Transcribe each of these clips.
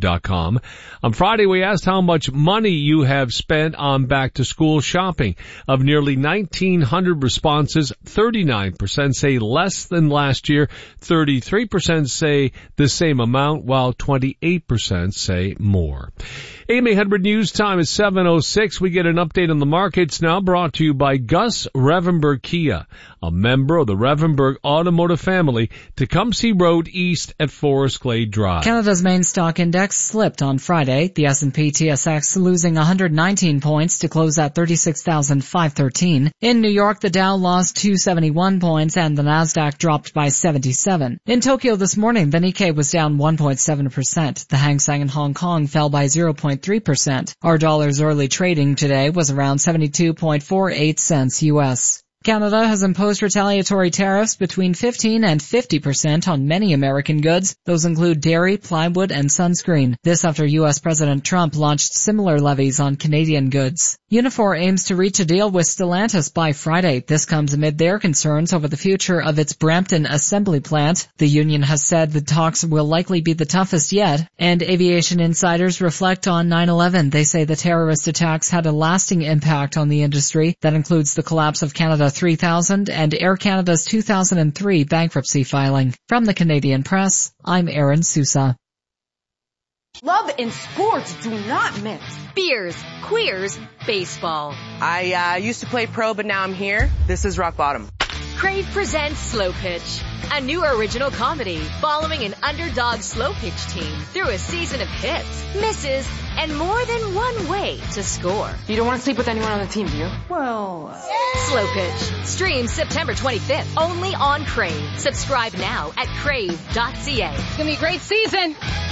crave.com. On Friday, we asked how much money you have spent on back-to-school shopping. Of nearly 1,900 responses, 39% say less than last year, 33% say the same amount, while 28% say more. AM 800 News Time is 7:06. We get an update on the markets now, brought to you by Gus Revenberg Kia, a member of the Revenberg Automotive family, Tecumseh Road East at Forest Glade Drive. Canada's main stock index slipped on Friday, the S&P TSX losing 119 points to close at 36,513. In New York, the Dow lost 271 points and the Nasdaq dropped by 77. In Tokyo this morning, the Nikkei was down 1.7%. The Hang Seng in Hong Kong fell by 0.3%. Our dollar's early trading today was around 72.48 cents U.S. Canada has imposed retaliatory tariffs between 15 and 50% on many American goods. Those include dairy, plywood, and sunscreen. This after U.S. President Trump launched similar levies on Canadian goods. Unifor aims to reach a deal with Stellantis by Friday. This comes amid their concerns over the future of its Brampton assembly plant. The union has said the talks will likely be the toughest yet, and aviation insiders reflect on 9/11. They say the terrorist attacks had a lasting impact on the industry. That includes the collapse of Canada 3000 and Air Canada's 2003 bankruptcy filing. From the Canadian Press, I'm Erin Sousa. Love and sports do not mix. Beers, queers, baseball. I used to play pro, but now I'm here. This is rock bottom. Crave presents Slow Pitch, a new original comedy following an underdog slow pitch team through a season of hits, misses, and more than one way to score. You don't want to sleep with anyone on the team, do you? Well... Slow Pitch. Stream September 25th, only on Crave. Subscribe now at crave.ca. It's going to be a great season.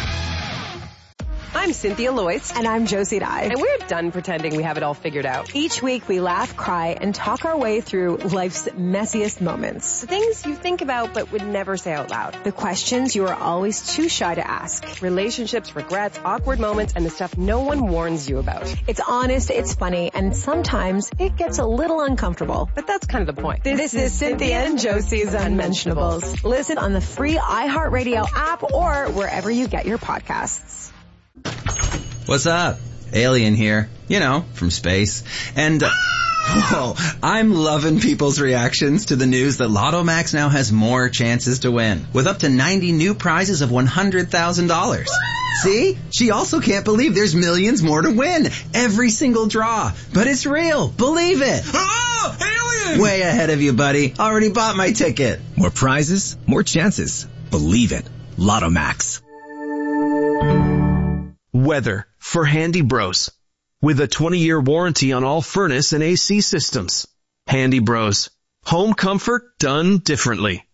I'm Cynthia Loyce. And I'm Josie Dye. And we're done pretending we have it all figured out. Each week we laugh, cry, and talk our way through life's messiest moments. The things you think about but would never say out loud. The questions you are always too shy to ask. Relationships, regrets, awkward moments, and the stuff no one warns you about. It's honest, it's funny, and sometimes it gets a little uncomfortable. But that's kind of the point. This is Cynthia and Josie's Unmentionables. Listen on the free iHeartRadio app or wherever you get your podcasts. What's up? Alien here. You know, from space. And, whoa, I'm loving people's reactions to the news that Lotto Max now has more chances to win, with up to 90 new prizes of $100,000. See? She also can't believe there's millions more to win. Every single draw. But it's real. Believe it. Oh, alien! Way ahead of you, buddy. Already bought my ticket. More prizes, more chances. Believe it. Lotto Max. Weather for Handy Bros. With a 20-year warranty on all furnace and AC systems. Handy Bros. Home comfort done differently.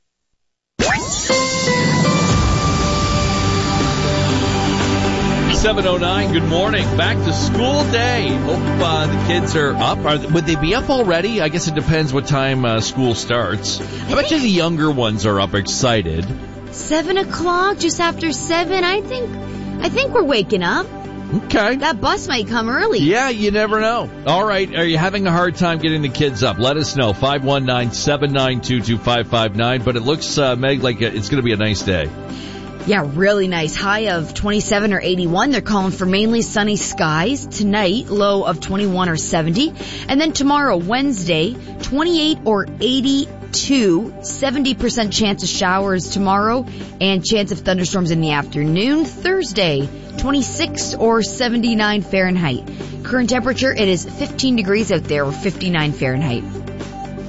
7:09, good morning. Back to school day. Hope the kids are up. Would they be up already? I guess it depends what time school starts. I bet you the younger ones are up excited. 7 o'clock, just after 7. I think we're waking up. Okay. That bus might come early. Yeah, you never know. All right, are you having a hard time getting the kids up? Let us know, 519-792-2559. But it looks, Meg, like it's going to be a nice day. Yeah, really nice. High of 27 or 81. They're calling for mainly sunny skies. Tonight, low of 21 or 70. And then tomorrow, Wednesday, 28 or 82. 70% chance of showers tomorrow and chance of thunderstorms in the afternoon. Thursday, 26 or 79 Fahrenheit. Current temperature, it is 15 degrees out there or 59 Fahrenheit.